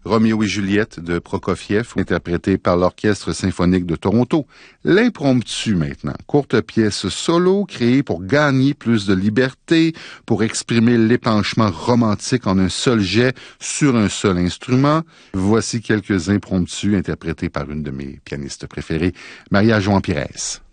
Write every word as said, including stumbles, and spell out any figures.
Roméo et Juliette de Prokofiev, interprété par l'Orchestre symphonique de Toronto. L'Impromptu maintenant, courte pièce solo créée pour gagner plus de liberté, pour exprimer l'épanchement romantique en un seul jet sur un seul instrument. Voici quelques impromptus interprétés par une de mes pianistes préférées, Maria João Pires.